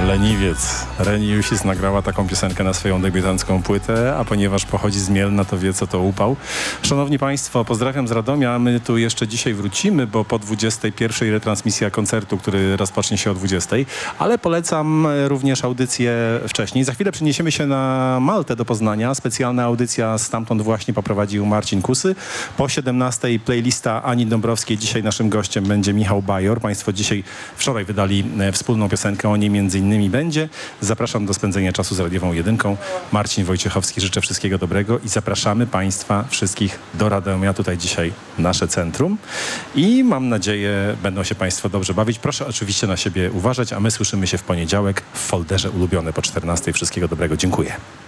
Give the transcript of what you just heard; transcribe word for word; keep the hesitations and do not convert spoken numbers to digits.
Leniwiec. Reni Jusis nagrała taką piosenkę na swoją debiutancką płytę, a ponieważ pochodzi z Mielna, to wie, co to upał. Szanowni Państwo, pozdrawiam z Radomia. My tu jeszcze dzisiaj wrócimy, bo po dwudziestej pierwszej retransmisja koncertu, który rozpocznie się o dwudziestej, ale polecam również audycję wcześniej. Za chwilę przeniesiemy się na Maltę do Poznania. Specjalna audycja stamtąd właśnie poprowadził Marcin Kusy. Po siedemnastej playlista Ani Dąbrowskiej. Dzisiaj naszym gościem będzie Michał Bajor. Państwo dzisiaj, wczoraj wydali wspólną piosenkę, o niej między innymi będzie. Zapraszam do spędzenia czasu z Radiową Jedynką. Marcin Wojciechowski, życzę wszystkiego dobrego i zapraszamy Państwa wszystkich do Radomia, tutaj dzisiaj nasze centrum. I mam nadzieję, będą się Państwo dobrze bawić. Proszę oczywiście na siebie uważać, a my słyszymy się w poniedziałek w folderze ulubione po czternastej. Wszystkiego dobrego. Dziękuję.